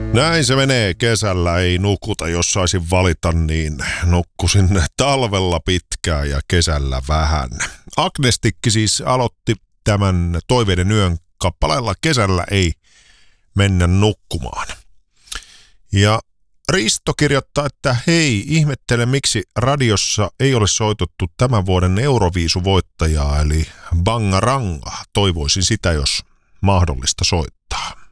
Näin se menee kesällä, ei nukuta. Jos saisin valita, niin nukkusin talvella pitkään ja kesällä vähän. Agnestikki siis aloitti tämän Toiveiden yön kappaleella Kesällä ei mennä nukkumaan. Ja Risto kirjoittaa, että hei, ihmettele miksi radiossa ei ole soitettu tämän vuoden Euroviisuvoittajaa eli Bangaranga. Toivoisin sitä, jos mahdollista soittaa.